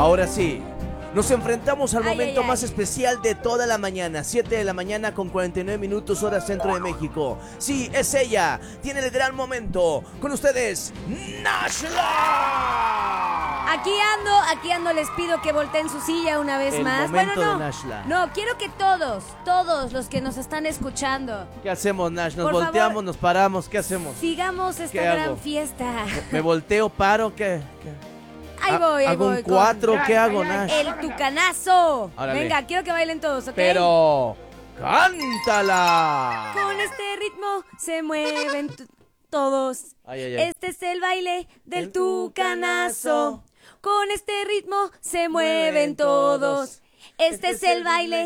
Ahora sí, nos enfrentamos al momento más especial de toda la mañana. 7 de la mañana con 49 minutos hora centro de México. Sí, es ella. Tiene el gran momento. Con ustedes, Nashla. Aquí ando, les pido que volteen su silla una vez más. Momento Bueno, de Nashla. no, quiero que todos los que nos están escuchando. ¿Qué hacemos, Nash? Nos Por volteamos, favor, nos paramos. ¿Qué hacemos? Sigamos esta gran fiesta. ¿Me volteo, paro? ¿Qué? Ahí voy. ¿Hago un 4? ¿Qué hago, Nash? El tucanazo. Órale. Venga, quiero que bailen todos, ¿ok? Pero, ¡cántala! Con este ritmo se mueven todos. Este es el baile del tucanazo. Con este ritmo se mueven todos. Este es el baile